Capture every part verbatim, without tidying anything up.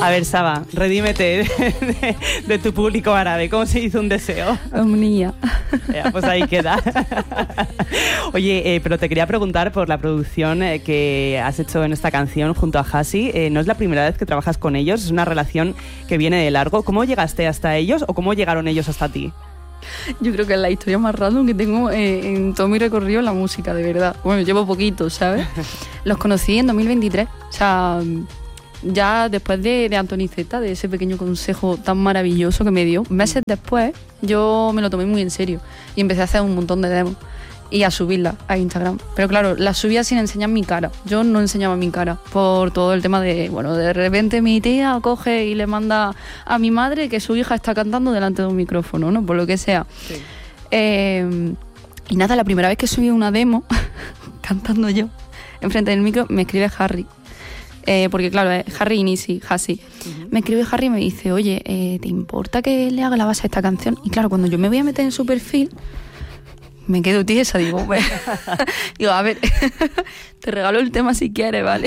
A ver, Saba, redímete de, de, de tu público árabe. ¿Cómo se hizo un deseo? Omnia. Ya, pues ahí queda. Oye, eh, pero te quería preguntar por la producción eh, que has hecho en esta canción junto a Hasi. Eh, no es la primera vez que trabajas con ellos, es una relación que viene de largo. ¿Cómo llegaste hasta ellos o cómo llegaron ellos hasta ti? Yo creo que es la historia más random que tengo eh, en todo mi recorrido en la música, de verdad. Bueno, llevo poquito, ¿sabes? Los conocí en dos mil veintitrés, o sea, ya después de, de Antoni Z, de ese pequeño consejo tan maravilloso que me dio. Meses después, yo me lo tomé muy en serio y empecé a hacer un montón de demos y a subirlas a Instagram. Pero claro, las subía sin enseñar mi cara. Yo no enseñaba mi cara por todo el tema de, bueno, de repente mi tía coge y le manda a mi madre que su hija está cantando delante de un micrófono, ¿no? Por lo que sea. Sí. Eh, y nada, la primera vez que subí una demo, cantando yo, enfrente del micro, me escribe Harry. Eh, porque claro, es Harry y Nisi, Hasi. Uh-huh. Me escribe Harry y me dice, oye, eh, ¿te importa que le haga la base a esta canción? Y claro, cuando yo me voy a meter en su perfil, me quedo tiesa, digo, pues, digo, a ver, te regalo el tema si quieres, ¿vale?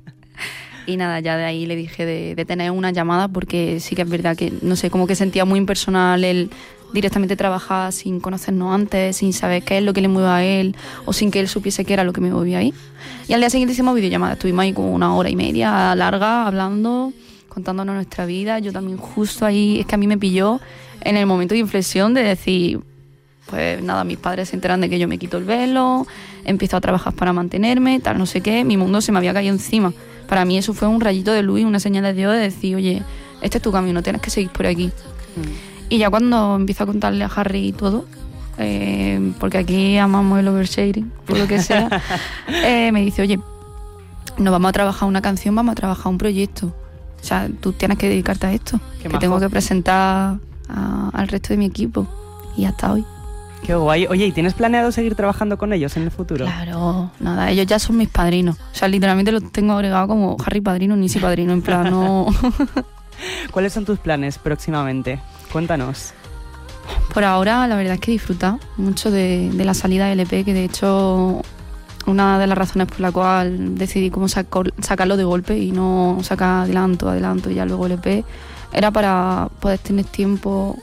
Y nada, ya de ahí le dije de, de tener una llamada, porque sí que es verdad que, no sé, como que sentía muy impersonal el directamente trabajar sin conocernos antes, sin saber qué es lo que le mueve a él, o sin que él supiese qué era lo que me movía ahí. Y al día siguiente hicimos videollamada, estuvimos ahí como una hora y media larga, hablando, contándonos nuestra vida. Yo también justo ahí, es que a mí me pilló en el momento de inflexión de decir, pues nada, mis padres se enteran de que yo me quito el velo, empiezo a trabajar para mantenerme, tal, no sé qué, mi mundo se me había caído encima. Para mí eso fue un rayito de luz y una señal de Dios de decir, oye, este es tu camino, tienes que seguir por aquí. Mm. Y ya cuando empiezo a contarle a Harry todo, eh, porque aquí amamos el oversharing, por lo que sea, eh, me dice, oye, no vamos a trabajar una canción, vamos a trabajar un proyecto. O sea, tú tienes que dedicarte a esto, Qué que majo. Tengo que presentar a, al resto de mi equipo. Y hasta hoy. Qué guay. Oye, ¿y tienes planeado seguir trabajando con ellos en el futuro? Claro, nada, ellos ya son mis padrinos. O sea, literalmente los tengo agregados como Harry padrino, Nisi padrino, en plan, no... ¿Cuáles son tus planes próximamente? Cuéntanos. Por ahora, la verdad es que he disfrutado mucho de, de la salida del E P, que de hecho, una de las razones por la cual decidí cómo saco, sacarlo de golpe y no sacar adelanto, adelanto y ya luego el E P, era para poder tener tiempo...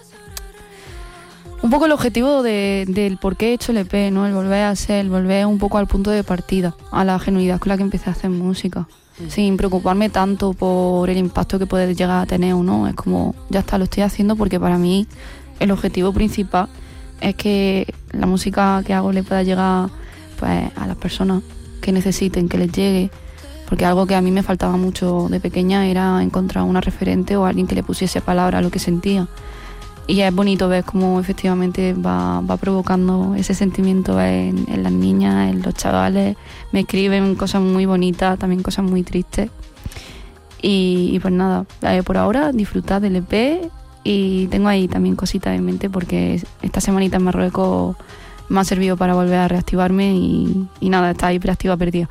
Un poco el objetivo de, del por qué he hecho el E P, ¿no? El volver a ser, el volver un poco al punto de partida, a la genuinidad con la que empecé a hacer música, mm. sin preocuparme tanto por el impacto que puede llegar a tener o no. Es como, ya está, lo estoy haciendo porque para mí el objetivo principal es que la música que hago le pueda llegar, pues, a las personas que necesiten, que les llegue, porque algo que a mí me faltaba mucho de pequeña era encontrar una referente o alguien que le pusiese palabra a lo que sentía. Y es bonito ver cómo efectivamente va, va provocando ese sentimiento en, en las niñas, en los chavales. Me escriben cosas muy bonitas, también cosas muy tristes. Y, y pues nada, eh, por ahora disfrutar del E P y tengo ahí también cositas en mente porque esta semanita en Marruecos me ha servido para volver a reactivarme y, y nada, está hiperactiva perdida.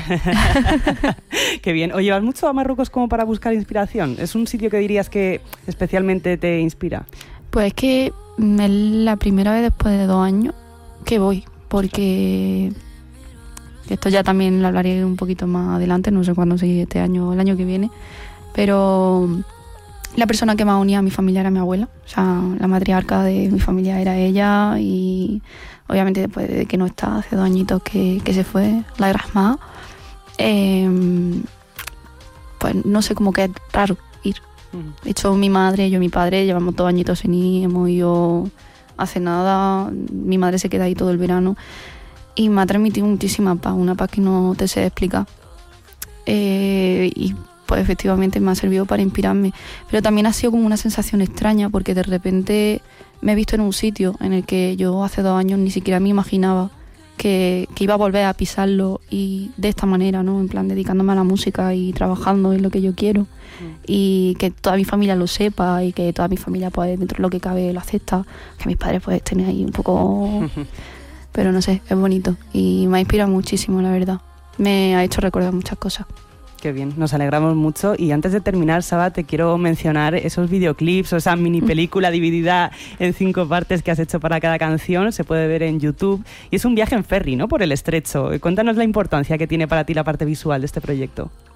Qué bien. Oye, ¿vas mucho a Marruecos como para buscar inspiración? ¿Es un sitio que dirías que especialmente te inspira? Pues es que es la primera vez después de dos años que voy, porque esto ya también lo hablaré un poquito más adelante, no sé cuándo sigue este año o el año que viene, pero la persona que más unía a mi familia era mi abuela, o sea, la matriarca de mi familia era ella y obviamente después de que no está, hace dos añitos que, que se fue, la Irahma, eh, pues no sé, como que es raro ir. De hecho, mi madre, yo y mi padre llevamos dos añitos sin ir, hemos ido hace nada, mi madre se queda ahí todo el verano y me ha transmitido muchísima paz, una paz que no te sé explicar. Eh, y pues efectivamente me ha servido para inspirarme, pero también ha sido como una sensación extraña porque de repente me he visto en un sitio en el que yo hace dos años ni siquiera me imaginaba que, que iba a volver a pisarlo y de esta manera, ¿no? En plan, dedicándome a la música y trabajando en lo que yo quiero. Mm. Y que toda mi familia lo sepa y que toda mi familia, pues, dentro de lo que cabe, lo acepta. Que mis padres, pues, estén ahí un poco... Pero no sé, es bonito. Y me ha inspirado muchísimo, la verdad. Me ha hecho recordar muchas cosas. Qué bien, nos alegramos mucho. Y antes de terminar, Saba, te quiero mencionar esos videoclips o esa mini película dividida en cinco partes que has hecho para cada canción. Se puede ver en YouTube. Y es un viaje en ferry, ¿no? Por el estrecho. Cuéntanos la importancia que tiene para ti la parte visual de este proyecto.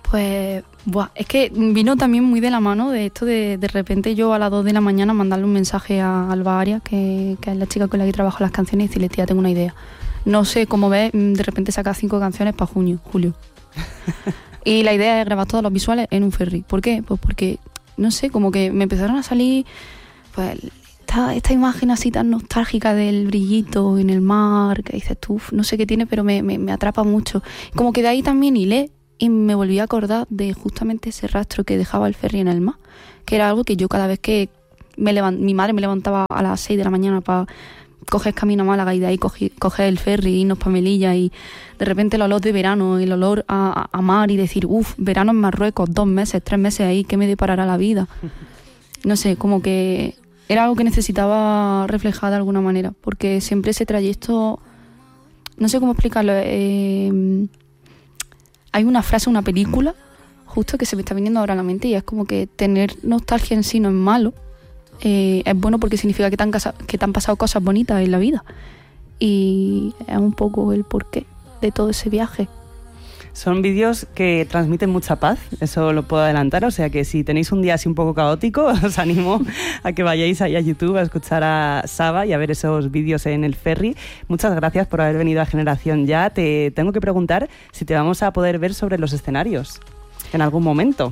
Pues, buah, es que vino también muy de la mano de esto de de repente yo a las dos de la mañana mandarle un mensaje a Alba Arias, que, que es la chica con la que trabajo las canciones, y decirle, tía, tengo una idea. No sé, como ves, de repente saca cinco canciones para junio, julio. Y la idea es grabar todos los visuales en un ferry. ¿Por qué? Pues porque, no sé, como que me empezaron a salir pues esta, esta imagen así tan nostálgica del brillito en el mar, que dices tú, no sé qué tiene, pero me, me, me atrapa mucho. Como que de ahí también hilé y me volví a acordar de justamente ese rastro que dejaba el ferry en el mar, que era algo que yo cada vez que me levant- mi madre me levantaba a las seis de la mañana para coger camino a Málaga y de ahí coger, coger el ferry, irnos para Melilla, y de repente el olor de verano, el olor a, a mar, y decir, uff, verano en Marruecos, dos meses, tres meses ahí, ¿qué me deparará la vida? No sé, como que era algo que necesitaba reflejar de alguna manera, porque siempre ese trayecto, no sé cómo explicarlo, eh, hay una frase, una película, justo que se me está viniendo ahora a la mente, y es como que tener nostalgia en sí no es malo, eh, es bueno porque significa que te, han casa- que te han pasado cosas bonitas en la vida, y es un poco el porqué de todo ese viaje. Son vídeos que transmiten mucha paz, eso lo puedo adelantar, o sea que si tenéis un día así un poco caótico, os animo a que vayáis ahí a YouTube a escuchar a Saba y a ver esos vídeos en el ferry. Muchas gracias por haber venido a Generación Ya. Te tengo que preguntar si te vamos a poder ver sobre los escenarios en algún momento.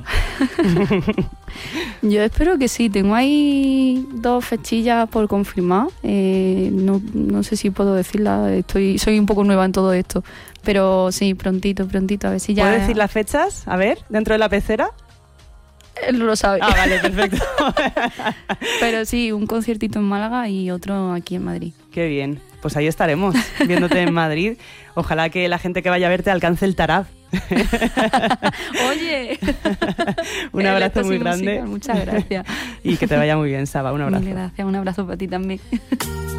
Yo espero que sí, tengo ahí dos fechillas por confirmar, eh, no, no sé si puedo decirla, estoy, soy un poco nueva en todo esto, pero sí, prontito, prontito, a ver si ya... ¿Puedes decir las fechas? A ver, dentro de la pecera. Él no lo sabe. Ah, vale, perfecto. Pero sí, un conciertito en Málaga y otro aquí en Madrid. Qué bien, pues ahí estaremos, viéndote en Madrid. Ojalá que la gente que vaya a verte alcance el Tarab. Oye, un abrazo muy grande. Musical, muchas gracias. Y que te vaya muy bien, Saba, un abrazo. Mil gracias, un abrazo para ti también.